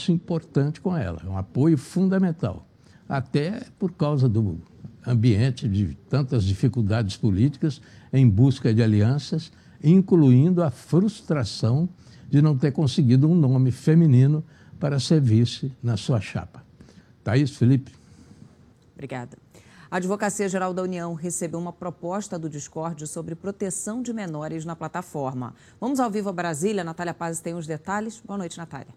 laço importante com ela, um apoio fundamental, até por causa do ambiente de tantas dificuldades políticas em busca de alianças, incluindo a frustração de não ter conseguido um nome feminino para ser vice na sua chapa. Thaís, Felipe. Obrigada. A Advocacia Geral da União recebeu uma proposta do Discord sobre proteção de menores na plataforma. Vamos ao vivo a Brasília. Natália Paz tem os detalhes. Boa noite, Natália.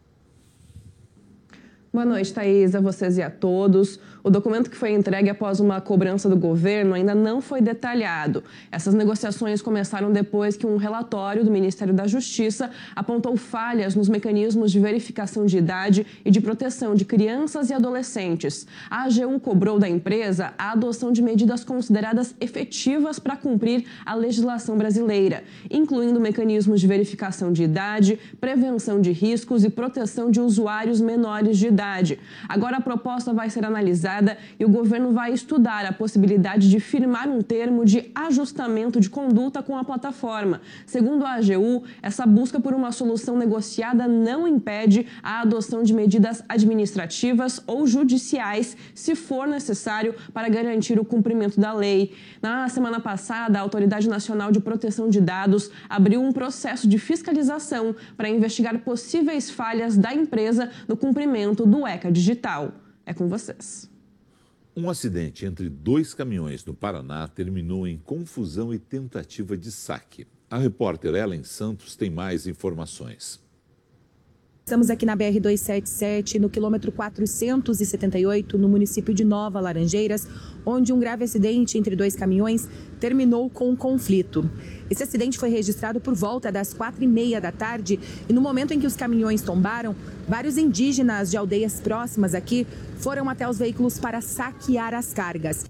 Boa noite, Thaís, a vocês e a todos. O documento que foi entregue após uma cobrança do governo ainda não foi detalhado. Essas negociações começaram depois que um relatório do Ministério da Justiça apontou falhas nos mecanismos de verificação de idade e de proteção de crianças e adolescentes. A AGU cobrou da empresa a adoção de medidas consideradas efetivas para cumprir a legislação brasileira, incluindo mecanismos de verificação de idade, prevenção de riscos e proteção de usuários menores de idade. Agora a proposta vai ser analisada e o governo vai estudar a possibilidade de firmar um termo de ajustamento de conduta com a plataforma. Segundo a AGU, essa busca por uma solução negociada não impede a adoção de medidas administrativas ou judiciais, se for necessário, para garantir o cumprimento da lei. Na semana passada, a Autoridade Nacional de Proteção de Dados abriu um processo de fiscalização para investigar possíveis falhas da empresa no cumprimento do ECA Digital. É com vocês. Um acidente entre dois caminhões no Paraná terminou em confusão e tentativa de saque. A repórter Ellen Santos tem mais informações. Estamos aqui na BR-277, no quilômetro 478, no município de Nova Laranjeiras, onde um grave acidente entre dois caminhões terminou com um conflito. Esse acidente foi registrado por volta das 4h30 da tarde e no momento em que os caminhões tombaram, vários indígenas de aldeias próximas aqui foram até os veículos para saquear as cargas.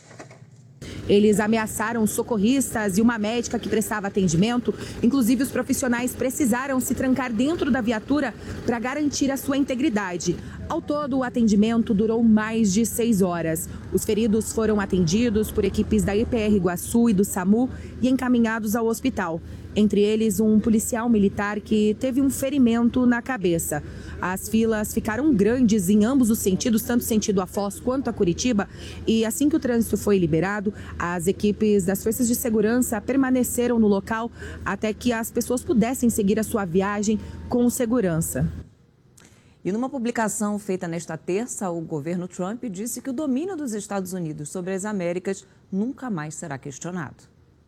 Eles ameaçaram socorristas e uma médica que prestava atendimento. Inclusive, os profissionais precisaram se trancar dentro da viatura para garantir a sua integridade. Ao todo, o atendimento durou mais de 6 horas. Os feridos foram atendidos por equipes da IPR Iguaçu e do SAMU e encaminhados ao hospital. Entre eles, um policial militar que teve um ferimento na cabeça. As filas ficaram grandes em ambos os sentidos, tanto sentido a Foz quanto a Curitiba. E assim que o trânsito foi liberado, as equipes das forças de segurança permaneceram no local até que as pessoas pudessem seguir a sua viagem com segurança. E numa publicação feita nesta terça, o governo Trump disse que o domínio dos Estados Unidos sobre as Américas nunca mais será questionado.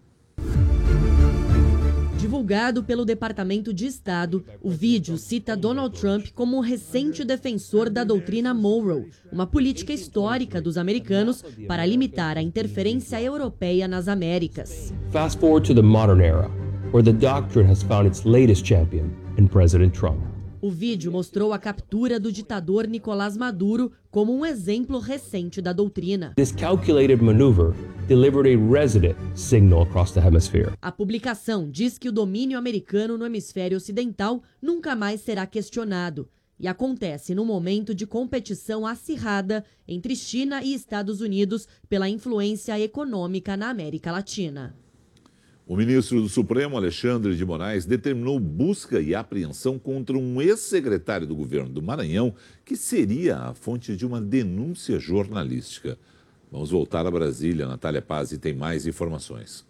Divulgado pelo Departamento de Estado, o vídeo cita Donald Trump como um recente defensor da doutrina Monroe, uma política histórica dos americanos para limitar a interferência europeia nas Américas. Fast forward to the modern era, where the doctrine has found its latest champion in President Trump. O vídeo mostrou a captura do ditador Nicolás Maduro como um exemplo recente da doutrina. This calculated maneuver delivered a resident signal across the hemisphere. A publicação diz que o domínio americano no hemisfério ocidental nunca mais será questionado e acontece no momento de competição acirrada entre China e Estados Unidos pela influência econômica na América Latina. O ministro do Supremo, Alexandre de Moraes, determinou busca e apreensão contra um ex-secretário do governo do Maranhão, que seria a fonte de uma denúncia jornalística. Vamos voltar a Brasília. Natália Paz tem mais informações.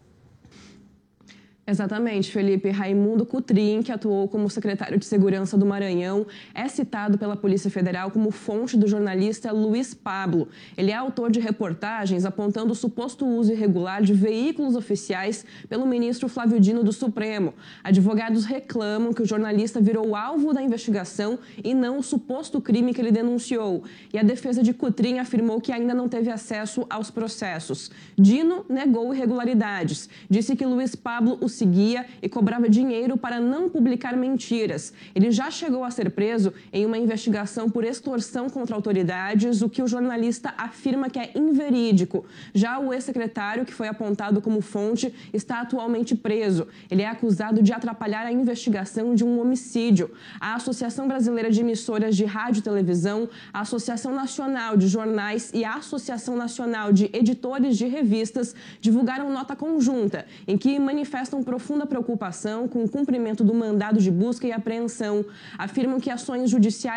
Exatamente, Felipe. Raimundo Cutrim, que atuou como secretário de Segurança do Maranhão, é citado pela Polícia Federal como fonte do jornalista Luiz Pablo. Ele é autor de reportagens apontando o suposto uso irregular de veículos oficiais pelo ministro Flávio Dino do Supremo. Advogados reclamam que o jornalista virou alvo da investigação e não o suposto crime que ele denunciou. E a defesa de Cutrim afirmou que ainda não teve acesso aos processos. Dino negou irregularidades. Disse que Luiz Pablo o seguia e cobrava dinheiro para não publicar mentiras. Ele já chegou a ser preso em uma investigação por extorsão contra autoridades, o que o jornalista afirma que é inverídico. Já o ex-secretário, que foi apontado como fonte, está atualmente preso. Ele é acusado de atrapalhar a investigação de um homicídio. A Associação Brasileira de Emissoras de Rádio e Televisão, a Associação Nacional de Jornais e a Associação Nacional de Editores de Revistas divulgaram nota conjunta em que manifestam profunda preocupação com o cumprimento do mandado de busca e apreensão. Afirmam que ações judiciais